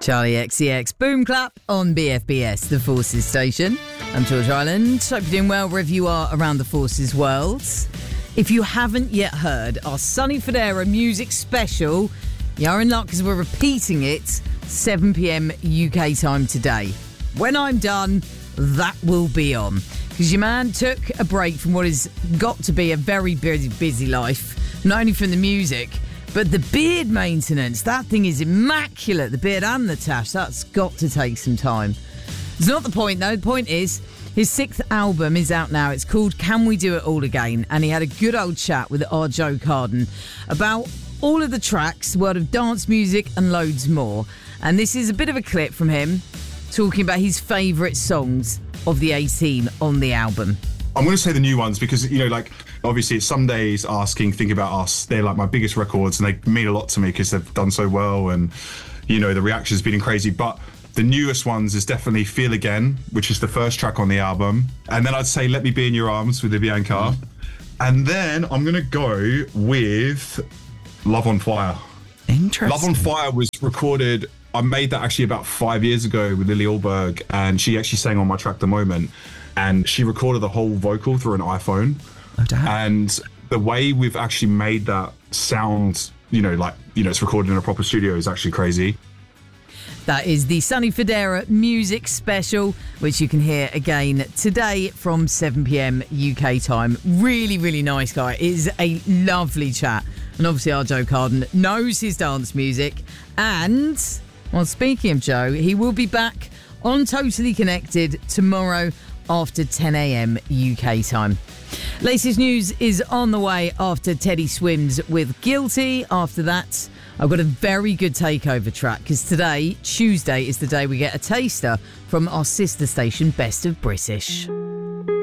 Charlie XCX Boom Clap on BFBS, the Forces station. I'm George Island. Hope you're doing well wherever you are around the Forces world. If you haven't yet heard our Sonny Fodera music special, you're in luck because we're repeating it 7pm UK time today. When I'm done, that will be on. Because your man took a break from what has got to be a very busy life, not only from the music, but the beard maintenance. That thing is immaculate, the beard and the tash. That's got to take some time. It's not the point, though. The point is, his 6th album is out now. It's called Can We Do It All Again? And he had a good old chat with our Joe Carden about all of the tracks, world of dance music and loads more. And this is a bit of a clip from him talking about his favourite songs of the 18 on the album. I'm going to say the new ones because, you know, like, obviously it's Some Days, Asking, Think About Us. They're like my biggest records and they mean a lot to me because they've done so well and, you know, the reaction's been crazy. But the newest ones is definitely Feel Again, which is the first track on the album. And then I'd say Let Me Be In Your Arms with Bianca. And then I'm going to go with Love on Fire. Interesting. Love on Fire was recorded, I made that actually about 5 years ago with Lily Alberg, and she actually sang on my track The Moment. And she recorded the whole vocal through an iPhone. Oh, damn. And the way we've actually made that sound, you know, like, you know, it's recorded in a proper studio is actually crazy. That is the Sonny Fodera music special, which you can hear again today from 7pm UK time. Really, really nice guy. It is a lovely chat. And obviously our Joe Carden knows his dance music. And, well, speaking of Joe, he will be back on Totally Connected tomorrow after 10am UK time. Latest news is on the way after Teddy Swims with Guilty. After that, I've got a very good takeover track because today, Tuesday, is the day we get a taster from our sister station, Best of British.